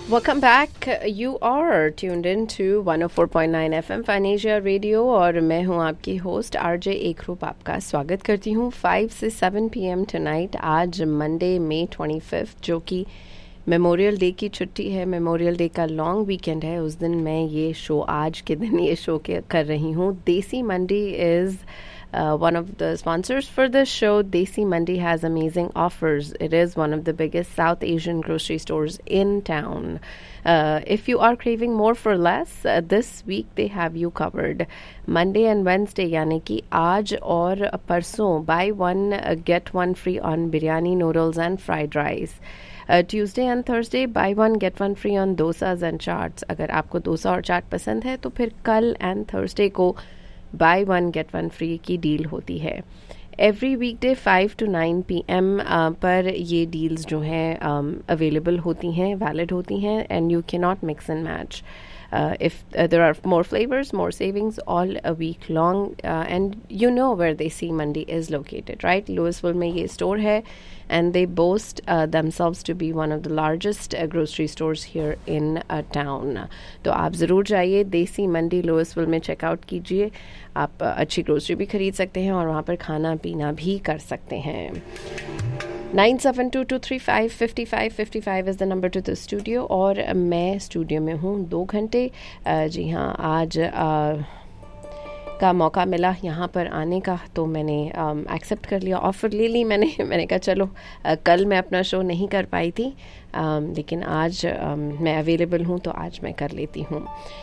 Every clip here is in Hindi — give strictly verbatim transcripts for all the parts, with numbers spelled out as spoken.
Welcome back. You are tuned in to one oh four point nine F M फाइनेशिया radio और मैं हूं आपकी होस्ट आरजे एकरूप. आपका स्वागत करती हूं फाइव से सेवन पी एम टुनाइट. आज मंडे मई ट्वेंटी फिफ्थ जो कि मेमोरियल डे की छुट्टी है, मेमोरियल डे का लॉन्ग वीकेंड है. उस दिन मैं ये शो आज के दिन ये शो के कर रही हूँ. देसी मंडी is Uh, one of the sponsors for this show. Desi Mandi has amazing offers. It is one of the biggest South Asian grocery stores in town. Uh, if you are craving more for less, uh, this week they have you covered. Monday and Wednesday यानी कि आज और परसों buy one uh, get one free on biryani, noodles and fried rice. Uh, Tuesday and Thursday buy one get one free on dosas and chaats. अगर आपको डोसा और चाट पसंद है तो फिर कल and Thursday को by one get one free की डील होती है. Every weekday five to nine P M पर ये डील्स जो हैं अवेलेबल होती हैं, वैलिड होती हैं, and you can not mix and match. if uh, there are more flavors, more savings all a week long, uh, and you know where Desi Mandi is located, right? Louisville में ये store है, and they boast uh, themselves to be one of the largest uh, grocery stores here in uh, town. तो आप ज़रूर जाइए देसी मंडी Louisville में चेकआउट कीजिए. आप uh, अच्छी ग्रोसरी भी खरीद सकते हैं और वहाँ पर खाना पीना भी कर सकते हैं. Nine seven to to three five fifty five fifty five is the number two the studio. और मैं स्टूडियो में हूँ दो घंटे. जी हाँ, आज आ, का मौका मिला यहाँ पर आने का, तो मैंने एक्सेप्ट कर लिया, ऑफ़र ले ली मैंने. मैंने कहा चलो, आ, कल मैं अपना शो नहीं कर पाई थी, आ, लेकिन आज आ, मैं अवेलेबल हूँ तो आज मैं कर लेती हूँ.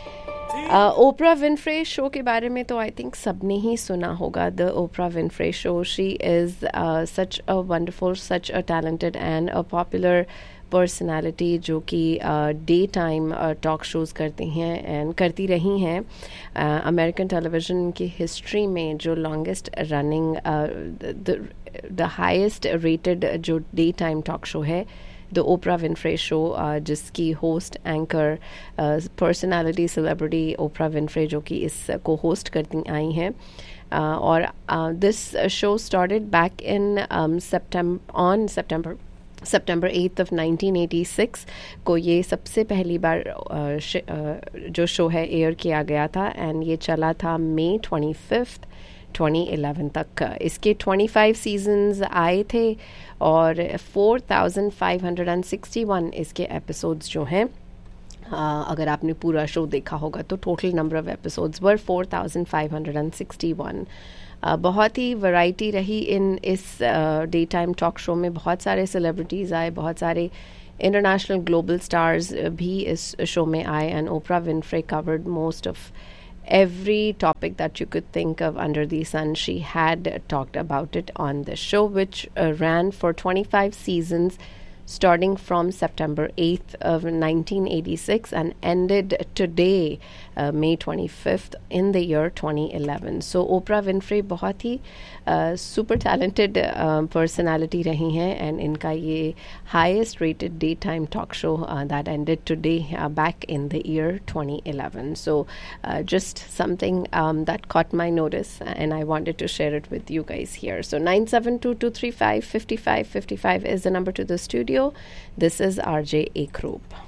ओपरा विनफ्रे शो के बारे में तो आई थिंक सब ने ही सुना होगा. The Oprah Winfrey show, she is such a wonderful, such a talented and a popular personality जो कि डे टाइम टॉक शोज़ करती हैं एंड करती रही हैं. अमेरिकन टेलीविज़न की हिस्ट्री में जो longest running, the highest rated जो डे टाइम टॉक शो है, द ओपरा विनफ्रे शो, जिसकी host, anchor, personality, celebrity Oprah Winfrey जो कि इसको होस्ट करती आई हैं. uh, और this show started back in September on September September eight of nineteen eighty six को ये सबसे पहली बार uh, श, uh, जो शो है एयर किया गया था, एंड ये चला था मई ट्वेंटी फिफ्थ ट्वेंटी इलेवन तक. इसके ट्वेंटी फाइव सीजन्स आए थे और four thousand five hundred sixty one इसके एपिसोड्स जो हैं, uh, अगर आपने पूरा शो देखा होगा तो total number of episodes were four thousand five hundred sixty one. बहुत ही वैरायटी रही इन इस डे टाइम टॉक शो में. बहुत सारे सेलिब्रिटीज़ आए, बहुत सारे इंटरनेशनल ग्लोबल स्टार्स भी इस शो में आए, and Oprah Winfrey covered most of every topic that you could think of under the sun. She had talked about it on the show, which uh, ran for twenty-five seasons starting from September eighth of nineteen eighty-six and ended today, uh, May twenty-fifth in the year twenty eleven. So Oprah Winfrey बहुत ही uh, super talented uh, personality रही हैं, and इनका ये highest rated daytime talk show uh, that ended today uh, back in the year twenty eleven. So uh, just something um, that caught my notice, and I wanted to share it with you guys here. So nine seven two two three five five five five five is the number to the studio. This is R J Ekroop.